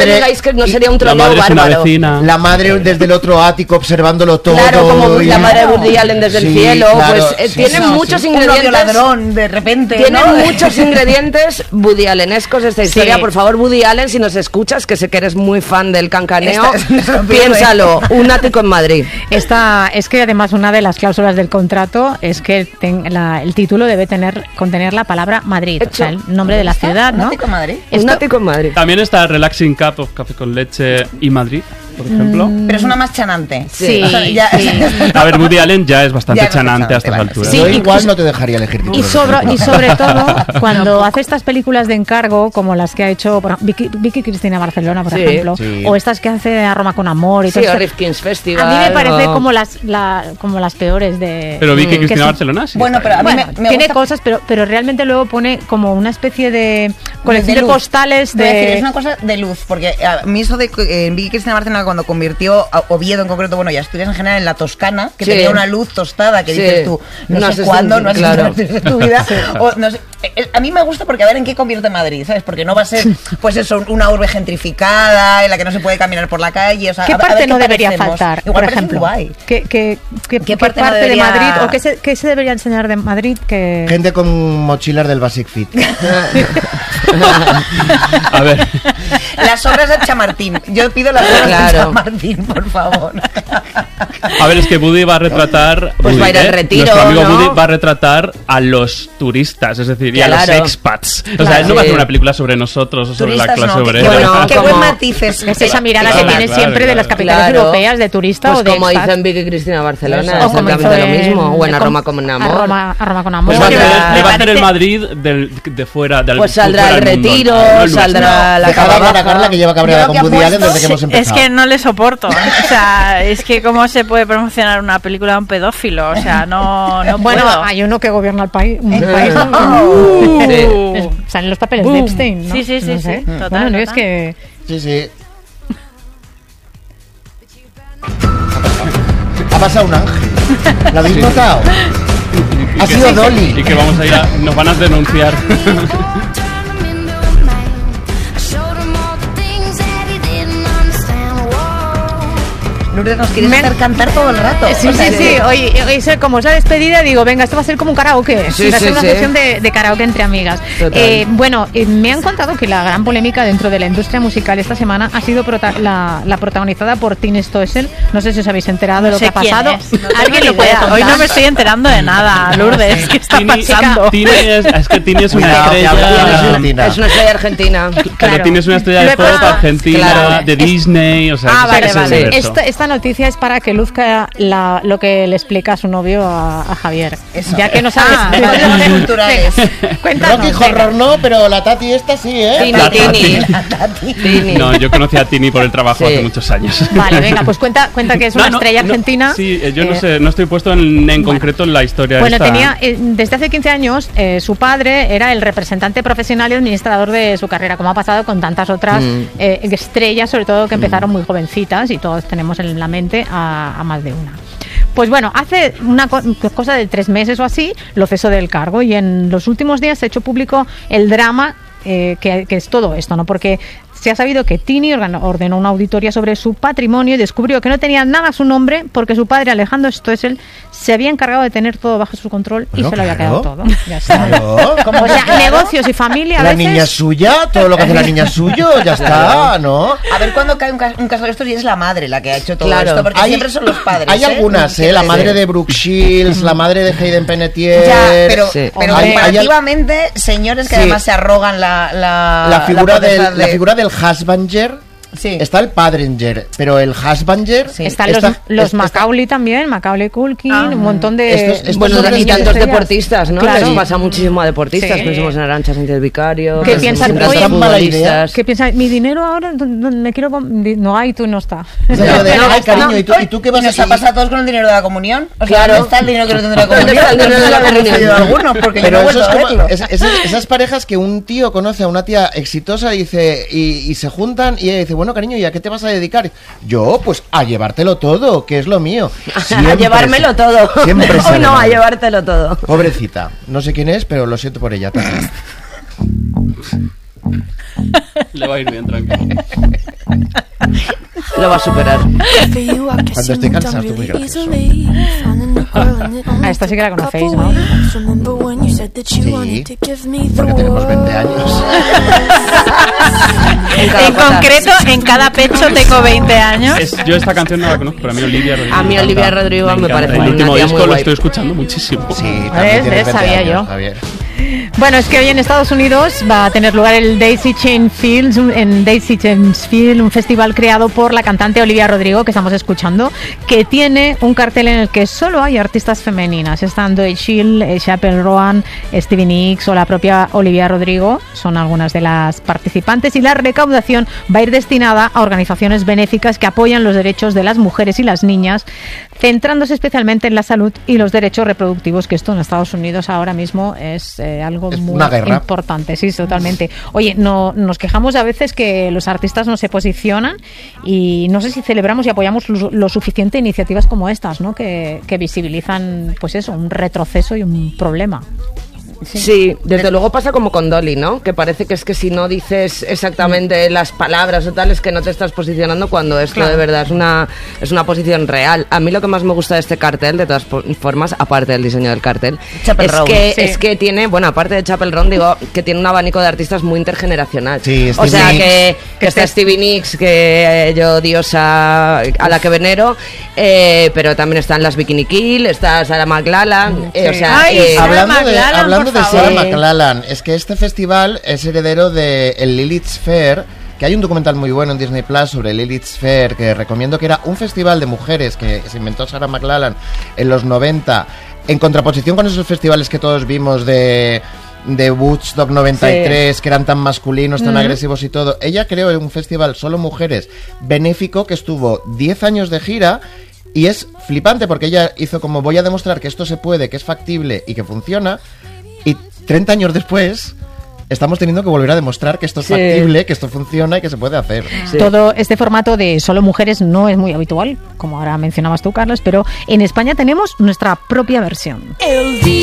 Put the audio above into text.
madre, me digáis que no sería un troleo La madre es una bárbaro. vecina. La madre desde el otro ático observándolo todo. Claro, como y- la madre de Woody Allen desde el Sí, cielo, claro, pues sí, tienen sí, muchos sí. Un novio ingredientes. ladrón, de repente, Tiene ¿no? muchos ingredientes Woody Allenescos esta historia. Sí. Por favor, Woody Allen, si nos escuchas, que sé que eres muy fan del cancaneo, Esta- piénsalo, un ático en Madrid. Esta es que además una de las cláusulas del contrato es que el título debe contener la palabra Madrid, o sea, el nombre de la ciudad, ¿no? ¿Náutico Madrid? Un ático en Madrid. También está Relaxing Cup of Café con Leche y Madrid, por ejemplo. Pero es una más chanante. Sí, O sea, ya- sí. A ver, Woody Allen ya es bastante Ya es bastante chanante a estas chanante, alturas. Sí, Yo y- igual no te dejaría elegir título. Y por sobre ejemplo. todo, cuando hace estas películas de encargo, como las que ha hecho Vicky Cristina Barcelona, por Sí. ejemplo, Sí. o estas que hace A Roma con Amor y Sí, todo o esto, Rifkin's Festival. a mí me parece o- como las peores de... Pero Vicky que Cristina son- Barcelona sí. Bueno, está pero a bien. mí Bueno, me tiene gusta- cosas, pero realmente luego pone como una especie de colección de luz. postales Te voy a decir, es de... una cosa de luz, porque a mí eso de Vicky Cristina Barcelona cuando convirtió a Oviedo en concreto, bueno, y Asturias en general en la Toscana, que Sí. tenía una luz tostada que Sí. dices tú, no, No sé has cuándo, no has claro. visto en tu vida, o no sé. A mí me gusta porque a ver en qué convierte Madrid, ¿sabes? Porque no va a ser, pues eso, una urbe gentrificada en la que no se puede caminar por la calle, o sea, ¿Qué a ver parte qué no debería parecemos. faltar, Igual por parece ejemplo? Dubái. ¿Qué ¿Qué parte, parte no de debería- Madrid o qué se debería enseñar de Madrid que... Gente con mochilas del Basic Fit. A ver, Las obras de Chamartín. Yo pido las obras de Claro. Chamartín, por favor. es que Woody va a retratar. Pues Woody, va a ir al retiro, Nuestro amigo ¿no? Woody va a retratar a los turistas, es decir, y a los Claro. expats. O Claro. sea, él no va a hacer Sí. una película sobre nosotros o sobre la Turistas clase no, obrera. Bueno, qué como- buen matices. Es esa mirada Claro, que tiene claro, siempre de claro. las capitales Claro. europeas de turista Pues o de como expat. hizo en Vicky Cristina Barcelona, O como hizo exactamente lo en- mismo. O en A Roma con Amor. A Roma con Amor. Pues va a Porque hacer, me va a hacer el parece- Madrid de fuera. Del Pues saldrá fuera el del mundo, retiro, no el saldrá la Deja de hablar a cava Carla que lleva cabreada Yo lo con que Woody Allen apuesto- desde que hemos Es empezado. que no le soporto. O sea, es que cómo se puede promocionar una película de un pedófilo. O sea, no Bueno, puedo. hay uno que gobierna el país. Un país salen los papeles de Epstein, ¿no? Sí, sí, sí, No sé. sí, total, Bueno, no, es total. que... Sí, sí. Ha pasado un ángel. ¿Lo habéis notado? Y Ha que- sido Dolly. Y que vamos a ir a. Nos van a denunciar. Lourdes, nos quieres Me- hacer cantar todo el rato. Sí, O sea, sí, sí. Oye, como es la despedida, digo, venga, esto va a ser como un karaoke. Sí, va a ser sí, una sí. sesión de karaoke entre amigas. Total. Bueno, me han contado que la gran polémica dentro de la industria musical esta semana ha sido la protagonizada por Tini Stoessel. No sé si os habéis enterado de lo que sé ha quién pasado. es, no tengo ¿Alguien ni lo puede idea. contar? Hoy no me estoy enterando de nada, Lourdes. ¿Qué está pasando? Es que Tini es una Cuidado, estrella. Argentina. Es una estrella argentina. Pero Claro. Tini es una estrella de Lo he pop puesto- argentina, claro. de Disney. O sea, Ah, es vale, ese vale. universo. Esta noticia es para que luzca lo que le explica a su novio a Javier. Eso. Ya que no sabes. Ah, Venga, cosas venga, culturales. cuéntanos, Rocky venga. Horror no, pero la Tati esta sí, ¿eh? Tini. Tini. No, yo conocí a Tini por el trabajo Sí. hace muchos años. Vale, venga, pues cuenta que es una No, estrella no, argentina. Sí, yo no sé, no estoy puesto en concreto en la historia. Bueno, esta. tenía desde hace 15 años su padre era el representante profesional y administrador de su carrera, como ha pasado con tantas otras estrellas, sobre todo que empezaron muy jovencitas y todos tenemos en la mente a más de una. Pues bueno, hace una cosa de 3 meses o así lo cesó del cargo y en los últimos días se ha hecho público el drama que es todo esto, ¿no? Porque se ha sabido que Tini ordenó una auditoría sobre su patrimonio y descubrió que no tenía nada a su nombre porque su padre, Alejandro Stoessel, se había encargado de tener todo bajo su control y Bueno, se lo había claro. quedado todo. Ya está. Claro. O sea, negocios y familia a La veces... niña es suya, todo lo que hace la niña es suyo, ya está, ¿no? A ver cuándo cae un caso de estos y es la madre la que ha hecho todo Claro. esto, porque siempre son los padres. Hay algunas, la madre de Brooke Shields, la madre de Hayden Panettiere. Ya, pero, Sí. pero Hay- comparativamente, señores que Sí. además se arrogan la figura potestad la figura del husbanger. Sí. Está el padringer, pero el husbanger Sí. Están está- los está- Macaulay también, Macaulay Culkin, un montón de... Estos Bueno, son y niños tantos estrellas. deportistas, ¿no? Claro. Les pasa muchísimo a deportistas. Sí. Pensemos en Arantxa Sánchez Vicario. ¿Qué pensemos piensan? en tantos Oye, mala idea. futbolistas. ¿Qué piensas? Mi dinero ahora me quiero... No hay, tú no está. O sea, yo de, No, ay, cariño, no, ¿y tú qué vas ¿Y a nos ha hacer? pasado a todos con el dinero de la comunión? O sea, Claro. ¿dónde está el dinero que no tendrá la ¿Dónde comunión? está el dinero de la No sé si lo han comunión? recibido algunos, porque yo Pero no he eso es vuelto a como verlo. esas parejas que un tío conoce a una tía exitosa y dice y se juntan y ella dice, bueno, cariño, ¿y a qué te vas a dedicar? Yo, pues a llevártelo todo, que es lo mío. A Siempre llevármelo se- todo. Siempre Hoy sale no, a mal. llevártelo todo. Pobrecita, no sé quién es, pero lo siento por ella también. Le va a ir bien, tranquilo. Lo va a superar. Cuando estoy cansado, estoy muy gracioso. Esta sí que la conocéis, ¿no? Sí, porque tenemos 20 años. En concreto, en cada pecho tengo 20 años. Yo esta canción no la conozco, pero a mí Olivia Rodrigo. A mí Olivia Rodrigo me encanta. parece El una último tía disco muy lo guay. estoy escuchando muchísimo. Sí, también tienes 20 Sabía años, yo. Javier. Bueno, es que hoy en Estados Unidos va a tener lugar el Daisy Chain Fields, un festival creado por la cantante Olivia Rodrigo, que estamos escuchando, que tiene un cartel en el que solo hay artistas femeninas. Están Zoe Chill, Chappell Roan, Stevie Nicks o la propia Olivia Rodrigo. Son algunas de las participantes y la recaudación va a ir destinada a organizaciones benéficas que apoyan los derechos de las mujeres y las niñas, centrándose especialmente en la salud y los derechos reproductivos, que esto en Estados Unidos ahora mismo es algo Es muy una guerra. importante, sí, totalmente. Oye, nos quejamos a veces que los artistas no se posicionan y no sé si celebramos y apoyamos lo suficiente iniciativas como estas, ¿no? Que visibilizan, pues eso, un retroceso y un problema. Sí, desde luego pasa como con Dolly, ¿no? Que parece que es que si no dices exactamente las palabras o tal, es que no te estás posicionando, cuando esto de verdad es una posición real. A mí lo que más me gusta de este cartel, de todas formas, aparte del diseño del cartel, es que tiene, bueno, aparte de Chappell Roan, digo, que tiene un abanico de artistas muy intergeneracional. Sí, o sea, Stevie que está Stevie Nicks, que yo diosa a la que venero, pero también están las Bikini Kill, está Sarah McLachlan, o sea... Ay, hablando de Sarah favor. McLachlan, es que este festival es heredero de el Lilith's Fair, que hay un documental muy bueno en Disney Plus sobre Lilith's Fair, que recomiendo, que era un festival de mujeres que se inventó Sarah McLachlan en los 90, en contraposición con esos festivales que todos vimos de Woodstock 93, que eran tan masculinos, tan agresivos y todo. Ella creó un festival solo mujeres benéfico que estuvo 10 años de gira. Y es flipante porque ella hizo como: voy a demostrar que esto se puede, que es factible y que funciona. Y 30 años después estamos teniendo que volver a demostrar que esto es factible, que esto funciona y que se puede hacer. Sí. Todo este formato de solo mujeres no es muy habitual, como ahora mencionabas tú, Carlos, pero en España tenemos nuestra propia versión. El día